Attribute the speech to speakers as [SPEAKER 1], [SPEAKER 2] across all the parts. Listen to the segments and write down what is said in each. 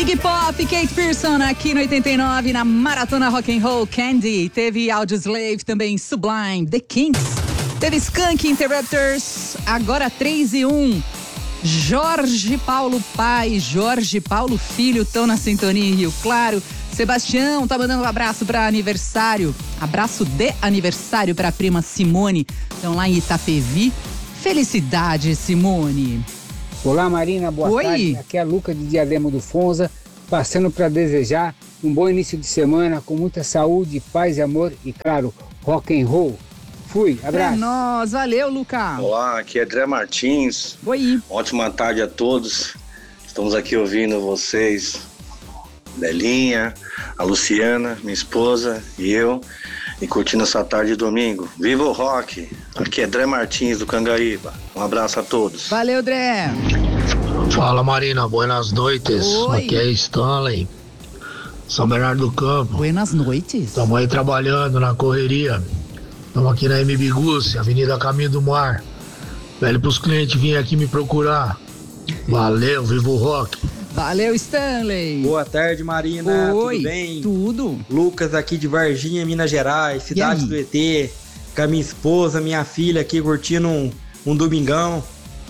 [SPEAKER 1] Iggy Pop, Kate Pearson aqui no 89 na Maratona Rock and Roll. Candy, teve Audioslave também, Sublime, The Kinks, teve Skunk, Interrupters, agora 3 e 1. Jorge Paulo pai, Jorge Paulo filho estão na sintonia em Rio Claro. Sebastião tá mandando um abraço para aniversário, abraço de aniversário para a prima Simone, estão lá em Itapevi. Felicidade, Simone.
[SPEAKER 2] Olá, Marina, boa tarde. Aqui é a Luca de Diadema do Fonza, passando para desejar um bom início de semana com muita saúde, paz e amor e, claro, rock and roll. Fui, abraço.
[SPEAKER 1] É nós, valeu, Luca.
[SPEAKER 3] Olá, aqui é André Martins.
[SPEAKER 1] Oi.
[SPEAKER 3] Ótima tarde a todos. Estamos aqui ouvindo vocês, Belinha, a Luciana, minha esposa e eu, e curtindo essa tarde de domingo. Viva o rock! Aqui é André Martins do Cangaíba. Um abraço a todos.
[SPEAKER 1] Valeu, André.
[SPEAKER 4] Fala, Marina, buenas noites.
[SPEAKER 1] Oi.
[SPEAKER 4] Aqui é Stanley, São Bernardo do Campo.
[SPEAKER 1] Buenas noites.
[SPEAKER 4] Estamos aí trabalhando na correria. Estamos aqui na MB Gússia, Avenida Caminho do Mar. Velho pros clientes virem aqui me procurar. Valeu, viva o rock.
[SPEAKER 1] Valeu, Stanley.
[SPEAKER 5] Boa tarde, Marina.
[SPEAKER 1] Oi,
[SPEAKER 5] tudo bem?
[SPEAKER 1] Tudo.
[SPEAKER 5] Lucas aqui de Varginha, Minas Gerais, cidade do ET. Com a minha esposa, minha filha aqui curtindo um domingão.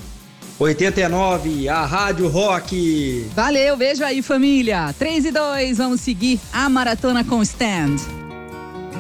[SPEAKER 5] 89, a Rádio Rock.
[SPEAKER 1] Valeu, beijo aí, família. 3 e 2, vamos seguir a maratona com o Stand.